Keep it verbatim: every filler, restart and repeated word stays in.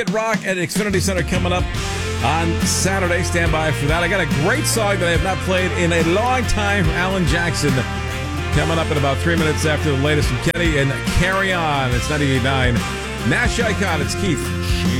Rock at Xfinity Center coming up on Saturday. Stand by for that. I got a great song that I have not played in a long time from Alan Jackson coming up in about three minutes after the latest from Kenny and Carry On. It's ninety-eight point nine Nash Icon. It's Keith.